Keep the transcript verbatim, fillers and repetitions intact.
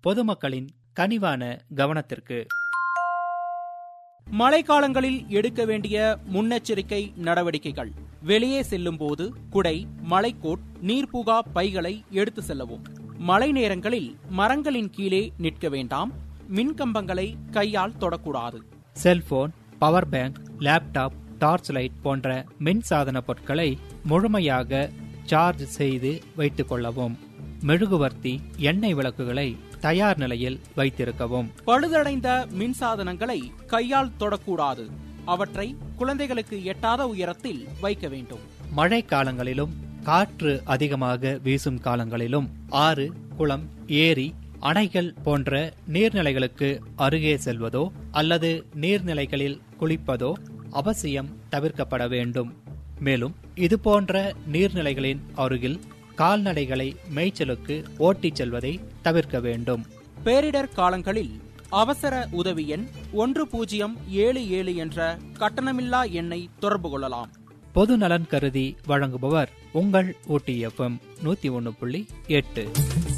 பொதுமக்களின் கனிவான கவனத்திற்கு. மழைக்காலங்களில் எடுக்க வேண்டிய முன்னெச்சரிக்கை நடவடிக்கைகள். வெளியே செல்லும் போது குடை, மழைக்கோட், நீர்புகா பைகளை எடுத்து செல்லவும். மழை நேரங்களில் மரங்களின் கீழே நிற்க வேண்டாம். மின்கம்பங்களை கையால் தொடக்கூடாது. Cellphone, power bank, laptop, torch light போன்ற மின்சாதன பொருட்களை முழுமையாக சார்ஜ் செய்து வைத்துக் கொள்ளவும். மெழுகுவர்த்தி, எண்ணெய் விளக்குகளை தயார் நிலையில் வைத்திருக்கவும். பழுதடைந்த மின்சாதனங்களை கையால் தொடக்கூடாது. அவற்றை குழந்தைகளுக்கு எட்டாத உயரத்தில் வைக்க வேண்டும். மழை காலங்களிலும் காற்று அதிகமாக வீசும் காலங்களிலும் ஆறு, குளம், ஏரி, அணைகள் போன்ற நீர்நிலைகளுக்கு அருகே செல்வதோ அல்லது நீர்நிலைகளில் குளிப்பதோ அவசியம் தவிர்க்கப்பட வேண்டும். மேலும் இதுபோன்ற நீர்நிலைகளின் அருகில் கால்நடைகளை மேய்ச்சலுக்கு ஓட்டிச் செல்வதை தவிர்க்க வேண்டும். பேரிடர் காலங்களில் அவசர உதவி எண் ஒன்று பூஜ்ஜியம் ஏழு ஏழு என்ற கட்டணமில்லா எண்ணை தொடர்பு கொள்ளலாம். பொது நலன் கருதி வழங்குபவர் உங்கள் ஊட்டி எஃப்எம் நூத்தி ஒன்னு புள்ளி எட்டு.